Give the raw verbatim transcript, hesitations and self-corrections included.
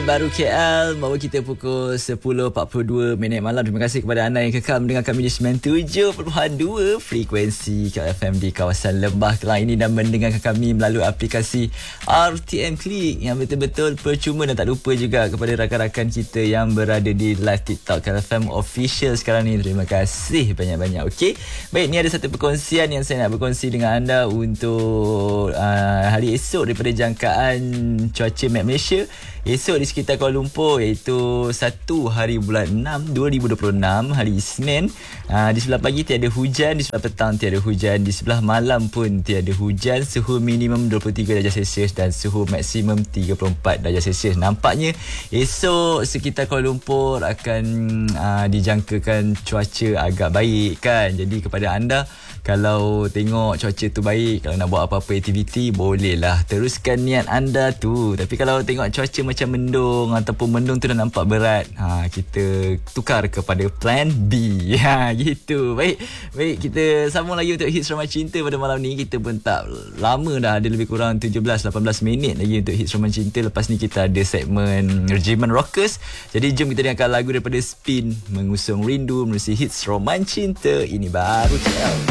Baru K L bawa kita pukul sepuluh empat puluh dua minit malam. Terima kasih kepada anda yang kekal mendengar kami di sembilan puluh tujuh perpuluhan dua frekuensi K L F M di kawasan Lembah Kelang ini dan mendengarkan kami melalui aplikasi R T M Click yang betul-betul percuma. Dan tak lupa juga kepada rakan-rakan kita yang berada di live TikTok K L F M Official sekarang ni. Terima kasih banyak-banyak. Okey, baik, ni ada satu perkongsian yang saya nak berkongsi dengan anda untuk uh, hari esok daripada jangkaan cuaca Met Malaysia. Esok di sekitar Kuala Lumpur, iaitu satu hari bulan enam dua ribu dua puluh enam, hari Isnin. Uh, di sebelah pagi tiada hujan, di sebelah petang tiada hujan, di sebelah malam pun tiada hujan. Suhu minimum dua puluh tiga darjah Celsius dan suhu maksimum tiga puluh empat darjah Celsius. Nampaknya esok sekitar Kuala Lumpur akan uh, dijangkakan cuaca agak baik kan. Jadi kepada anda, kalau tengok cuaca tu baik, kalau nak buat apa-apa aktiviti, bolehlah teruskan niat anda tu. Tapi kalau tengok cuaca macam mendung ataupun mendung tu dah nampak berat, ha, kita tukar kepada plan B. Ha, gitu. Baik, baik, kita sambung lagi untuk Hits Roman Cinta pada malam ni. Kita pun tak lama dah, ada lebih kurang tujuh belas lapan belas minit lagi untuk Hits Roman Cinta. Lepas ni kita ada segmen Regimen Rockers. Jadi jom kita dengarkan lagu daripada Spin mengusung Rindu menerusi Hits Roman Cinta. Ini baru K L.